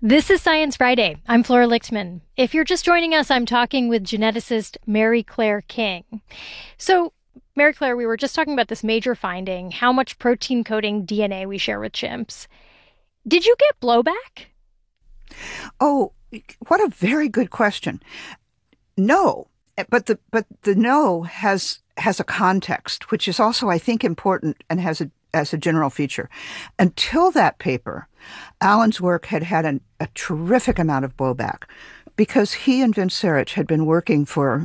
This is Science Friday. I'm Flora Lichtman. If you're just joining us, I'm talking with geneticist Mary Claire King. So, Mary Claire, we were just talking about this major finding, how much protein-coding DNA we share with chimps. Did you get blowback? Oh, what a very good question. No, but the no has a context, which is also, I think, important and has as a general feature. Until that paper, Alan's work had a terrific amount of blowback because he and Vince Sarich had been working for,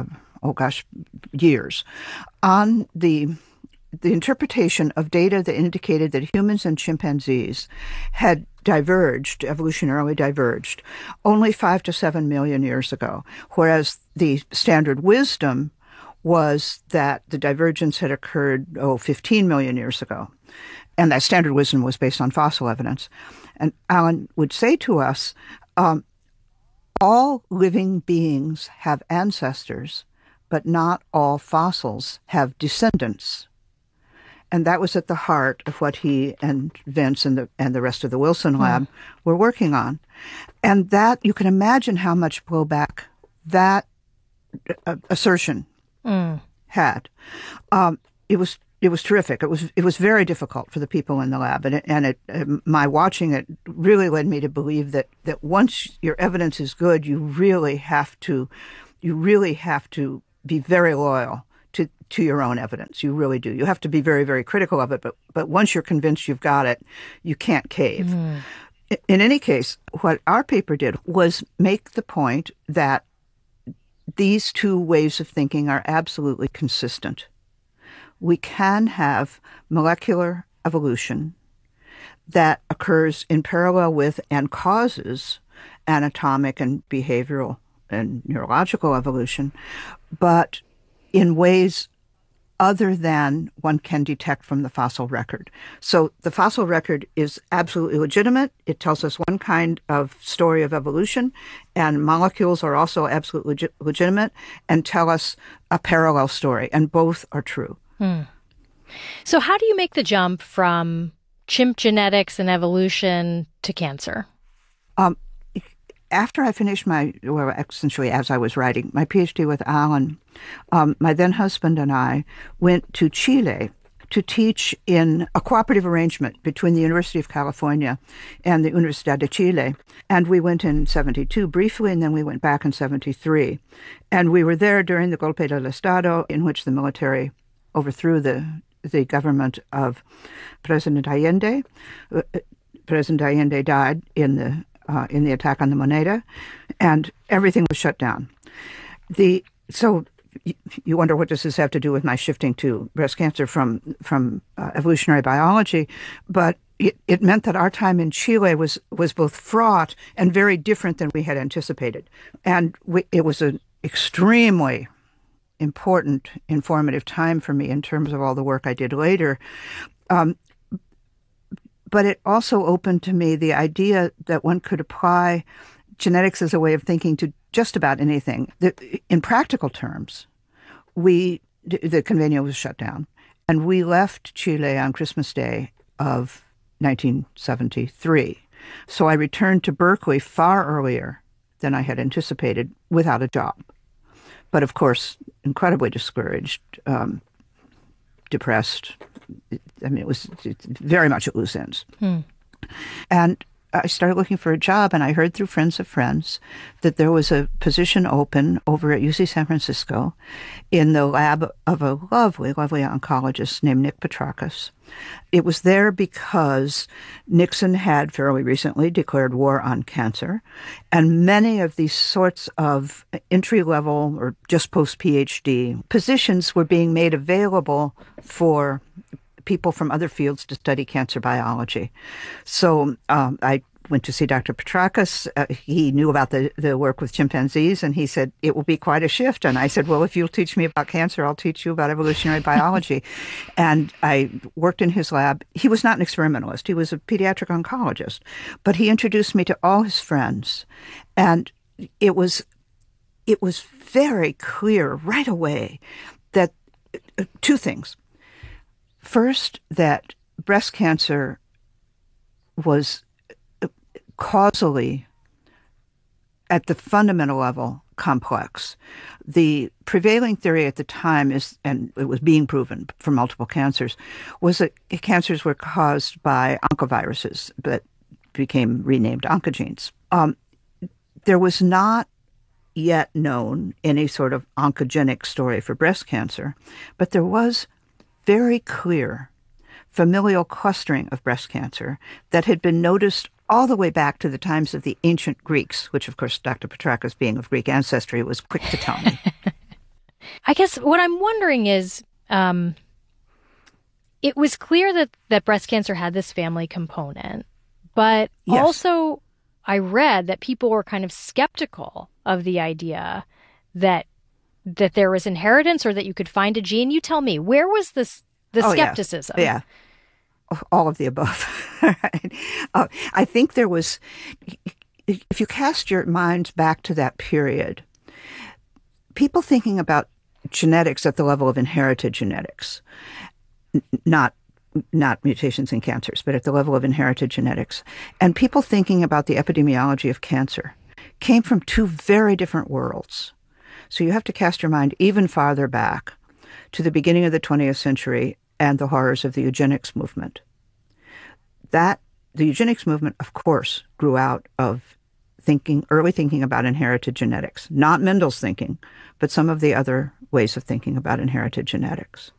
years on the interpretation of data that indicated that humans and chimpanzees had evolutionarily diverged, only 5 to 7 million years ago, whereas the standard wisdom was that the divergence had occurred, 15 million years ago. And that standard wisdom was based on fossil evidence. And Alan would say to us, all living beings have ancestors, but not all fossils have descendants. And that was at the heart of what he and Vince and the rest of the Wilson lab were working on. And that, you can imagine how much blowback that assertion had. It was terrific. It was very difficult for the people in the lab, and my watching it really led me to believe that once your evidence is good, you really have to be very loyal to your own evidence. You really do. You have to be very, very critical of it, but once you're convinced you've got it, you can't cave. In any case, what our paper did was make the point that these two ways of thinking are absolutely consistent. We can have molecular evolution that occurs in parallel with and causes anatomic and behavioral and neurological evolution, but in ways other than one can detect from the fossil record. So the fossil record is absolutely legitimate. It tells us one kind of story of evolution, and molecules are also absolutely legitimate and tell us a parallel story, and both are true. So how do you make the jump from chimp genetics and evolution to cancer? After I finished essentially as I was writing my PhD with Alan, my then husband and I went to Chile to teach in a cooperative arrangement between the University of California and the Universidad de Chile. And we went in 72 briefly, and then we went back in 73. And we were there during the Golpe del Estado, in which the military overthrew the government of President Allende. President Allende died in the attack on the Moneda, and everything was shut down. So you wonder, what does this have to do with my shifting to breast cancer from evolutionary biology? But it meant that our time in Chile was both fraught and very different than we had anticipated. And it was an extremely important, informative time for me in terms of all the work I did later. But it also opened to me the idea that one could apply genetics as a way of thinking to just about anything. In practical terms, the convenio was shut down, and we left Chile on Christmas Day of 1973. So I returned to Berkeley far earlier than I had anticipated without a job. But of course, incredibly discouraged, depressed. I mean, it's very much at loose ends. And I started looking for a job, and I heard through friends of friends that there was a position open over at UC San Francisco in the lab of a lovely, lovely oncologist named Nick Petrakis. It was there because Nixon had fairly recently declared war on cancer, and many of these sorts of entry-level or just post-PhD positions were being made available for people from other fields to study cancer biology. So I went to see Dr. Petrakis. He knew about the work with chimpanzees, and he said, it will be quite a shift. And I said, well, if you'll teach me about cancer, I'll teach you about evolutionary biology. And I worked in his lab. He was not an experimentalist. He was a pediatric oncologist. But he introduced me to all his friends. And it was very clear right away that two things. First, that breast cancer was causally, at the fundamental level, complex. The prevailing theory at the time is, and it was being proven for multiple cancers, was that cancers were caused by oncoviruses that became renamed oncogenes. There was not yet known any sort of oncogenic story for breast cancer, but there was very clear familial clustering of breast cancer that had been noticed all the way back to the times of the ancient Greeks, which, of course, Dr. Petrakis, being of Greek ancestry, was quick to tell me. I guess what I'm wondering is, it was clear that breast cancer had this family component, but Yes. also I read that people were kind of skeptical of the idea that there was inheritance or that you could find a gene. You tell me, where was the skepticism? Yeah. All of the above. Right. I think there was, if you cast your mind back to that period, people thinking about genetics at the level of inherited genetics, not mutations in cancers, but at the level of inherited genetics, and people thinking about the epidemiology of cancer came from two very different worlds. So you have to cast your mind even farther back to the beginning of the 20th century and the horrors of the eugenics movement. The eugenics movement, of course, grew out of early thinking about inherited genetics, not Mendel's thinking, but some of the other ways of thinking about inherited genetics.